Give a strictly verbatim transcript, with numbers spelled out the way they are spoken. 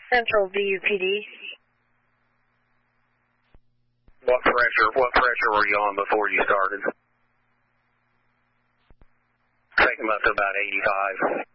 Central V U P D. What pressure, what pressure were you on before you started? Take them up to about eighty-five.